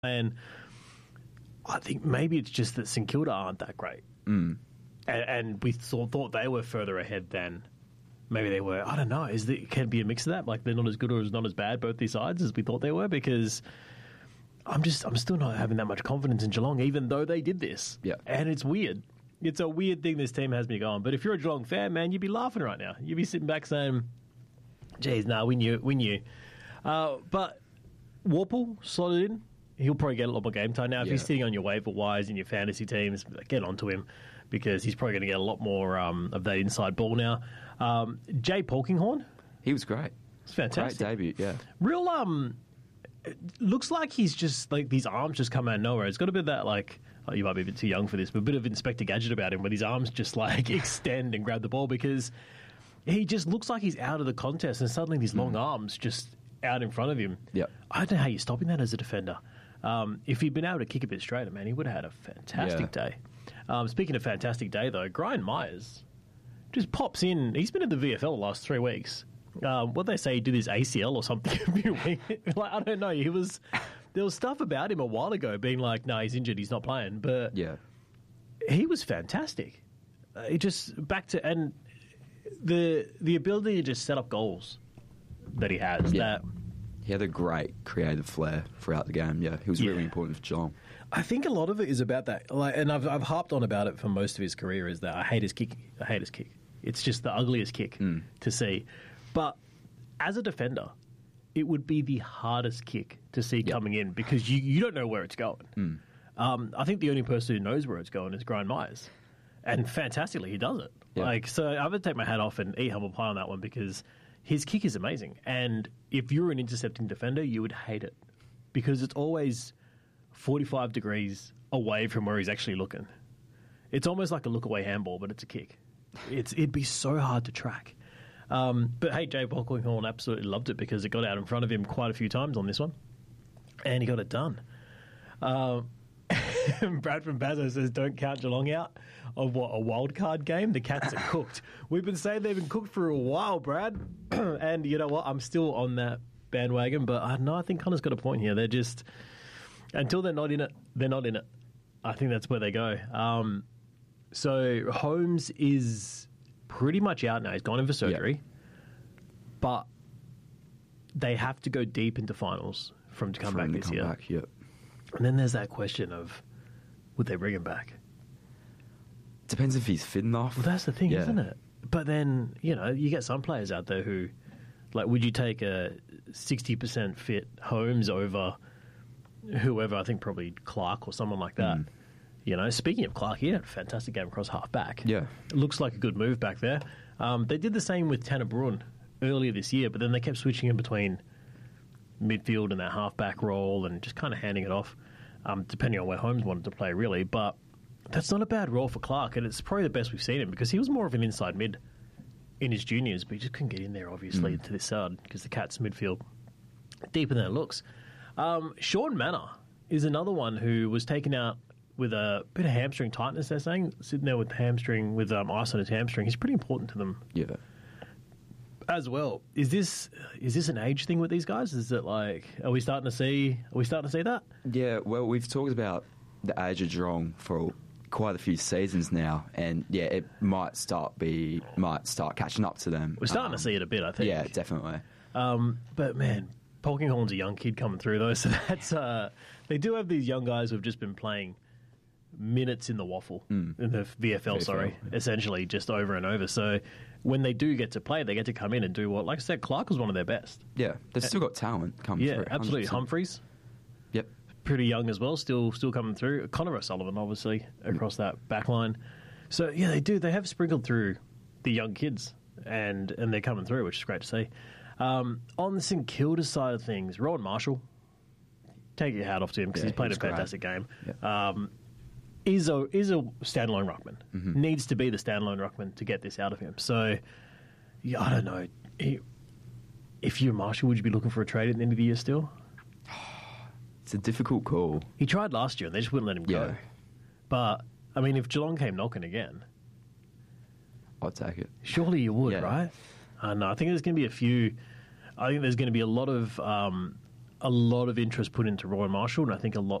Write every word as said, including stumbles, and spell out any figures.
And I think maybe it's just that St Kilda aren't that great. Mm. And, and we thought, thought they were further ahead than maybe they were. I don't know. Is there, can it be a mix of that? Like they're not as good or not as bad, both these sides, as we thought they were? Because I'm just, I'm still not having that much confidence in Geelong, even though they did this. Yeah. And it's weird. It's a weird thing this team has me going. But if you're a Geelong fan, man, you'd be laughing right now. You'd be sitting back saying, geez, nah, we knew, we knew. Uh, but Warple slotted in. He'll probably get a lot more game time now. If Yeah. he's sitting on your waiver wires in your fantasy teams, get onto him because he's probably going to get a lot more um, of that inside ball now. Um, Jay Polkinghorne, He was great. it's fantastic. Great debut, yeah. Real, um, it looks like he's just like these arms just come out of nowhere. It's got a bit of that, like, oh, you might be a bit too young for this, but a bit of Inspector Gadget about him, where his arms just like extend and grab the ball because he just looks like he's out of the contest, and suddenly these long arms just out in front of him. Yep. I don't know how you're stopping that as a defender. Um, if he'd been able to kick a bit straighter, man, he would have had a fantastic Yeah. day. Um, speaking of fantastic day, though, Brian Myers just pops in. He's been in the V F L the last three weeks. Um, what they say, he did his A C L or something a few weeks. Like, I don't know. He was there was stuff about him a while ago being like, no, he's injured, he's not playing. But Yeah. he was fantastic. Uh, he just back to and the the ability to just set up goals that he has. Yeah. That He had a great creative flair throughout the game, yeah. He was really Yeah. important for Geelong. I think a lot of it is about that. Like, and I've I've harped on about it for most of his career. Is that I hate his kick. I hate his kick. It's just the ugliest kick Mm. to see. But as a defender, it would be the hardest kick to see coming in because you, you don't know where it's going. Mm. Um, I think the only person who knows where it's going is Brian Myers, and fantastically he does it. Yeah. Like so, I would take my hat off and eat humble pie on that one because his kick is amazing. And if you're an intercepting defender, you would hate it because it's always forty-five degrees away from where he's actually looking. It's almost like a look away handball, but it's a kick. It's it'd be so hard to track. Um, but hey, Jay Polkinghorne absolutely loved it because it got out in front of him quite a few times on this one, and he got it done. Uh, Brad from Bazo says, "Don't count Geelong out of what a wild card game. The Cats are cooked." We've been saying they've been cooked for a while, Brad, and you know what? I'm still on that bandwagon, but I know I think Connor's got a point here. They're just until they're not in it, they're not in it. I think that's where they go. Um, so Holmes is pretty much out now. He's gone in for surgery, Yeah. but they have to go deep into finals for him to come For back him to this come year. back, yep. And then there's that question of, would they bring him back? Depends if he's fit enough. Well, that's the thing, Yeah. isn't it? But then, you know, you get some players out there who, like, would you take a sixty percent fit Holmes over whoever? I think probably Clark or someone like that. Mm. You know, speaking of Clark, he had a fantastic game across half back. Yeah. It looks like a good move back there. Um, they did the same with Tanner Bruin earlier this year, but then they kept switching in between midfield and that half-back role and just kind of handing it off, um, depending on where Holmes wanted to play, really. But that's not a bad role for Clark, and it's probably the best we've seen him because he was more of an inside mid in his juniors, but he just couldn't get in there, obviously, Mm. to this side because the Cats' midfield deeper than it looks. Um, Sean Manor is another one who was taken out with a bit of hamstring tightness, they're saying, sitting there with hamstring, with um, ice on his hamstring. He's pretty important to them Yeah. as well. Is this is this an age thing with these guys? Is it like, are we starting to see, are we starting to see that? Yeah, well, we've talked about the age of Geelong for quite a few seasons now, and yeah, it might start be might start catching up to them. We're starting Um, to see it a bit, I think. Yeah, definitely. Um, but man, Polkinghorne's a young kid coming through though, so that's uh, they do have these young guys who've just been playing minutes in the waffle Mm. in the V F L, V F L, sorry, yeah. essentially just over and over. So when they do get to play, they get to come in and do what, like I said, Clark was one of their best. Yeah, they've still got talent coming Yeah, through. absolutely. one hundred percent. Humphreys, Yep. pretty young as well, still still coming through. Connor O'Sullivan, obviously, across that back line. So yeah, they do. They have sprinkled through the young kids, and and they're coming through, which is great to see. Um, on the St Kilda side of things, Rowan Marshall, take your hat off to him because Yeah, he's played he's a great. fantastic game. Yeah. Um, is a is a standalone ruckman. Mhm. Needs to be the standalone ruckman to get this out of him. So yeah, I don't know. He, if you're Marshall, would you be looking for a trade at the end of the year still? It's a difficult call. He tried last year and they just wouldn't let him go. Yeah. But, I mean, if Geelong came knocking again, I'd take it. surely you would, Yeah. right? I know. I think there's going to be a few. I think there's going to be a lot of um, a lot of interest put into Roy Marshall, and I think a lot